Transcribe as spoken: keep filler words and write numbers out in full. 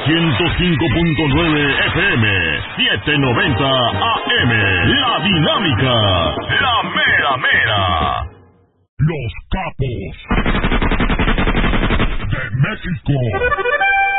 ciento cinco punto nueve F M, setecientos noventa A M. La Dinámica, la mera mera. Los capos de México.